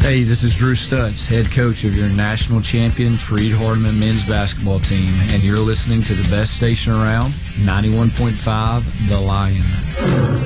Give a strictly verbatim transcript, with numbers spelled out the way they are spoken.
Hey, this is Drew Stutz, head coach of your national champion Freed Hardeman men's basketball team, and you're listening to the best station around, ninety-one point five The Lion.